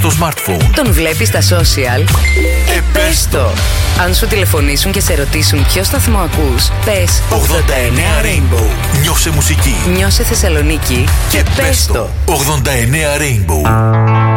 στο smartphone. Τον βλέπεις στα social. Πες το. Αν σου τηλεφωνήσουν και σε ρωτήσουν ποιο σταθμό ακούς, πες 89 Rainbow. Νιώσε μουσική. Νιώσε Θεσσαλονίκη και πες το. 89 Rainbow.